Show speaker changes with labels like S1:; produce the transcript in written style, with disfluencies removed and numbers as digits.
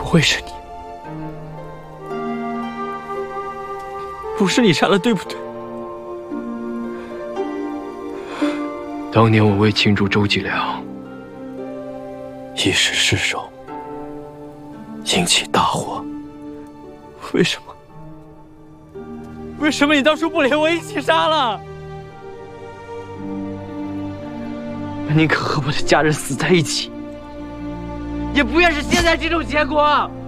S1: 会是你，不是你杀的，对不对？
S2: 当年我为庆祝周继良，一时失手，引起大祸。
S1: 为什么？为什么你当初不连我一起杀了？我宁可和我的家人死在一起，也不愿是现在这种结果。